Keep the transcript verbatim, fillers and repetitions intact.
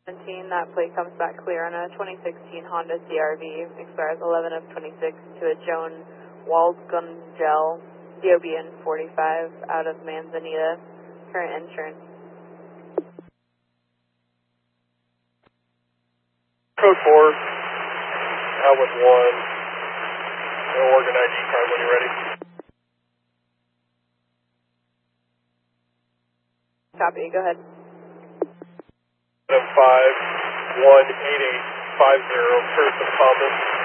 seventeen, that plate comes back clear on a twenty sixteen Honda C R V, expires eleven of twenty-six to a Joan Waldgungel, D O B N forty-five, out of Manzanita, current insurance. Code four, out with one, no Oregon I D card when you're ready. Copy, go ahead. seven five one eight eight five zero, Kirsten Thomas.